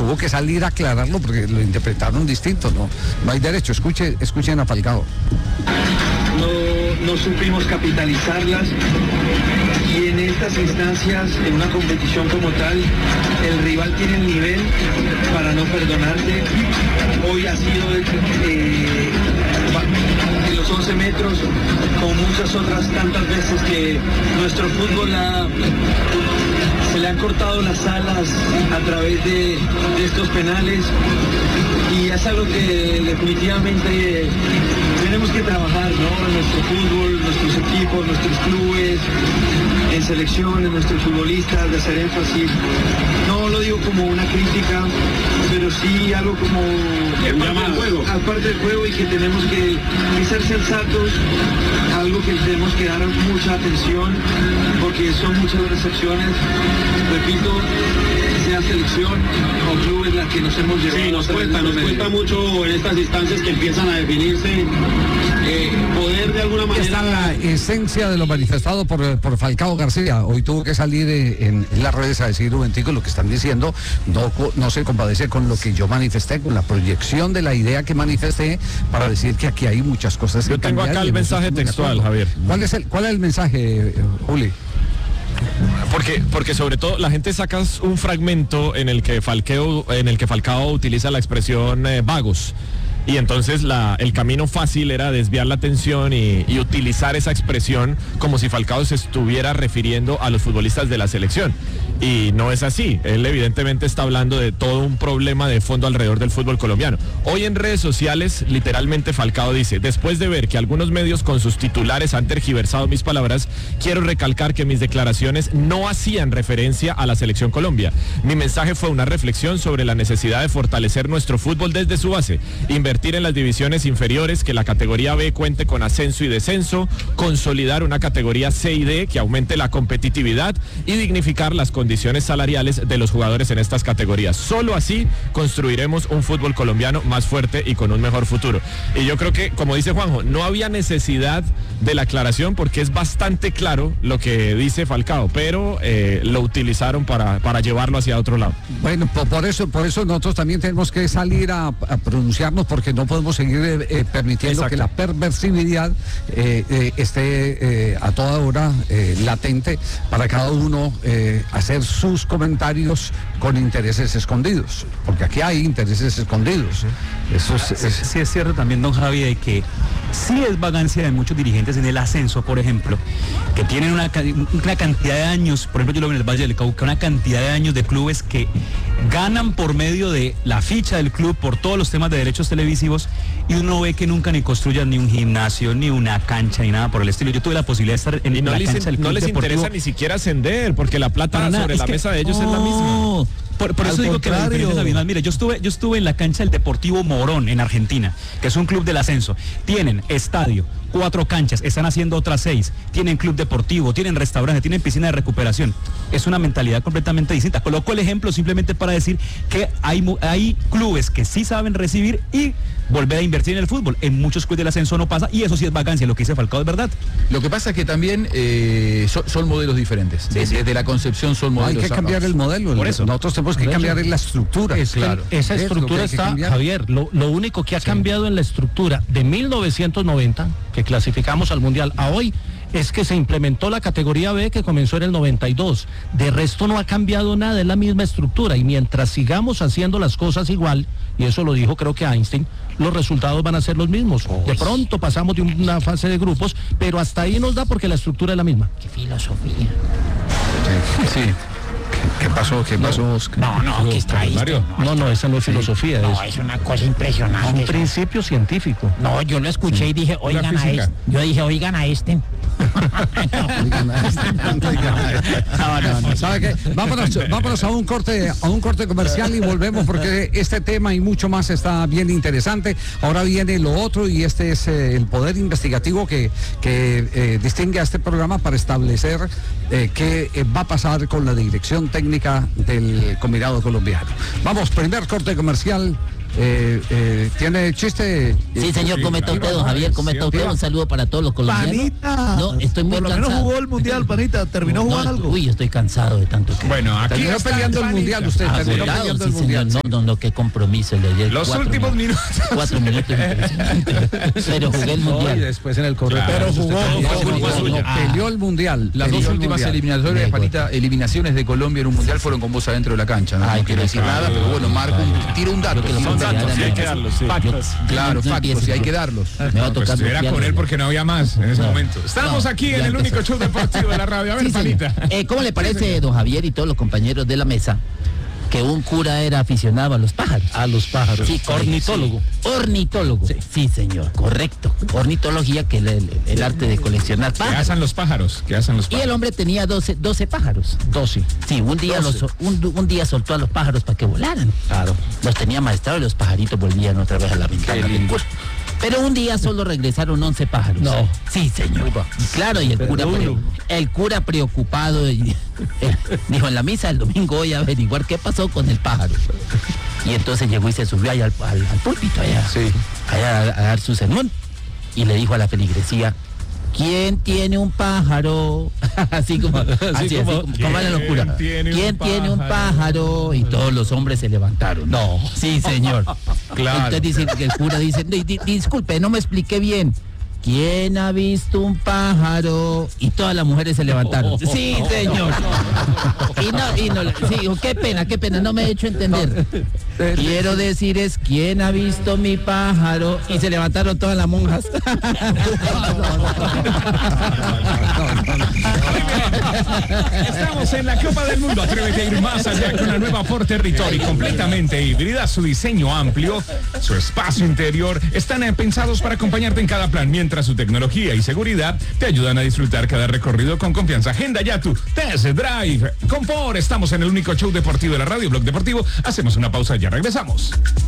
tuvo que salir a aclararlo porque lo interpretaron distinto, no hay derecho. Escuchen a Falcao. No supimos capitalizarlas, y en estas instancias, en una competición como tal, el rival tiene el nivel para no perdonarte. Hoy ha sido en los 11 metros, como muchas otras tantas veces que nuestro fútbol se le han cortado las alas a través de estos penales, y es algo que definitivamente tenemos que trabajar, ¿no? En nuestro fútbol, nuestros equipos, nuestros clubes, en selección, en nuestros futbolistas, de hacer énfasis. No lo digo como una crítica, pero sí algo como aparte del juego, y que tenemos que ser sensatos, algo que tenemos que dar mucha atención, porque son muchas las excepciones, repito, sea selección o clubes las que nos hemos llevado. Sí, nos cuenta mucho en estas instancias que empiezan a definirse, poder de alguna manera. Está la esencia de lo manifestado por Falcao García. Hoy tuvo que salir en las redes a decir un momentico lo que están diciendo, no se compadece con lo que yo manifesté, con la proyección de la idea que manifesté, para decir que aquí hay muchas cosas que cambiar. Yo tengo acá el mensaje textual, Javier. ¿Cuál es el mensaje, Juli? Porque sobre todo la gente saca un fragmento en el que Falcao utiliza la expresión vagos. Y entonces el camino fácil era desviar la atención y utilizar esa expresión como si Falcao se estuviera refiriendo a los futbolistas de la selección. Y no es así. Él evidentemente está hablando de todo un problema de fondo alrededor del fútbol colombiano. Hoy en redes sociales, literalmente Falcao dice: después de ver que algunos medios con sus titulares han tergiversado mis palabras, quiero recalcar que mis declaraciones no hacían referencia a la selección Colombia. Mi mensaje fue una reflexión sobre la necesidad de fortalecer nuestro fútbol desde su base, invertir en las divisiones inferiores, que la categoría B cuente con ascenso y descenso, consolidar una categoría C y D que aumente la competitividad y dignificar las condiciones salariales de los jugadores en estas categorías. Solo así construiremos un fútbol colombiano más fuerte y con un mejor futuro. Y yo creo que, como dice Juanjo, no había necesidad de la aclaración, porque es bastante claro lo que dice Falcao, pero lo utilizaron para llevarlo hacia otro lado. Bueno, por eso nosotros también tenemos que salir a pronunciarnos, porque no podemos seguir permitiendo que la perversividad esté a toda hora latente para cada uno hacer sus comentarios con intereses escondidos, porque aquí hay intereses escondidos. Eso sí es cierto también, don Javi, de que sí es vagancia de muchos dirigentes en el ascenso, por ejemplo, que tienen una cantidad de años. Por ejemplo, yo lo veo en el Valle del Cauca, una cantidad de años de clubes que ganan por medio de la ficha del club, por todos los temas de derechos televisivos, y uno ve que nunca ni construyan ni un gimnasio, ni una cancha, ni nada por el estilo. Yo tuve la posibilidad de estar en la cancha del club. No les interesa ni siquiera ascender, porque la plata sobre la mesa de ellos es la misma. Por eso digo que la diferencia es abismal. Mire, yo estuve en la cancha del Deportivo Morón, en Argentina, que es un club del ascenso. Tienen estadio, 4 canchas, están haciendo otras 6, tienen club deportivo, tienen restaurante, tienen piscina de recuperación. Es una mentalidad completamente distinta. Coloco el ejemplo simplemente para decir que hay clubes que sí saben recibir y volver a invertir en el fútbol. En muchos clubes del ascenso no pasa, y eso sí es vacancia. Lo que dice Falcao es verdad. Lo que pasa es que también son modelos diferentes. Desde la concepción son modelos. Hay que cambiar el modelo. Por eso nosotros tenemos que cambiar la estructura. Claro. Esa estructura está, Javier, lo único que ha cambiado en la estructura de 1990, que clasificamos al Mundial, a hoy, es que se implementó la categoría B, que comenzó en el 92. De resto no ha cambiado nada, es la misma estructura, y mientras sigamos haciendo las cosas igual, y eso lo dijo creo que Einstein, los resultados van a ser los mismos. De pronto pasamos de una fase de grupos, pero hasta ahí nos da, porque la estructura es la misma. Qué filosofía. Sí. ¿Qué pasó? No, que está ahí. No, esa no es filosofía. Es una cosa impresionante. Es un principio científico. No, yo lo escuché y dije, oigan a este. Yo dije, oigan a este. No. ¿Sabe qué? Vámonos a un corte comercial y volvemos, porque este tema y mucho más está bien interesante. Ahora viene lo otro, y este es el poder investigativo que distingue a este programa para establecer qué va a pasar con la dirección técnica del combinado colombiano. Vamos, primer corte comercial. ¿Tiene chiste? Sí, señor, cometa usted, don Javier, cometa usted. Un saludo para todos los colombianos. Panita. No, estoy muy cansado. Por lo menos jugó el Mundial, Panita. ¿Terminó jugando algo? Uy, estoy cansado de tanto que... Bueno, aquí terminó peleando el Mundial usted. Terminó peleando el Mundial. No, qué compromiso el de ayer. Los últimos minutos. 4 minutos. Pero jugué el Mundial. Y después en el correo. Pero jugó. Peleó el Mundial. Las dos últimas eliminatorias, Panita, eliminaciones de Colombia en un Mundial fueron con vos adentro de la cancha. No quiero decir nada, pero bueno, Marco tiro un dato. Son datos, sí, hay que darlos. Claro, factos, y hay que darlos. Me va a tocar. Era con él porque no había más en ese momento. Estamos aquí en el único show deportivo de la radio. A ver, Panita. ¿Cómo le parece, don Javier y todos los compañeros de la mesa, que un cura era aficionado a los pájaros? A los pájaros. Sí, ornitólogo. Sí. Ornitólogo. Sí, señor, correcto. Ornitología, que es el arte de coleccionar pájaros. ¿Qué hacen los pájaros? Y el hombre tenía 12 pájaros. 12. Sí, un día soltó a los pájaros para que volaran. Claro. Los tenía maestrados y los pajaritos volvían otra vez a la ventana. Pero un día solo regresaron 11 pájaros. No. Sí, señor. Y claro, y el cura preocupado dijo, en la misa del domingo voy a averiguar qué pasó con el pájaro. Y entonces llegó y se subió allá al púlpito, allá a dar su sermón. Y le dijo a la feligresía: ¿quién tiene un pájaro? así como va la locura. ¿Quién tiene un pájaro? Y todos los hombres se levantaron. No. Sí, señor. Claro. Entonces dice que el cura dice, disculpe, no me expliqué bien. ¿Quién ha visto un pájaro? Y todas las mujeres se levantaron. Sí, señor. Sí, qué pena, no me he hecho entender. Quiero decir es, ¿quién ha visto mi pájaro? Y se levantaron todas las monjas. Estamos en la Copa del Mundo. Atrévete a ir más allá con una nueva Ford Territory completamente híbrida. Su diseño amplio, su espacio interior están pensados para acompañarte en cada plan, mientras su tecnología y seguridad te ayudan a disfrutar cada recorrido con confianza. Agenda ya tu test drive. Confort, estamos en el único show deportivo de la radio, Blog Deportivo. Hacemos una pausa y ya regresamos.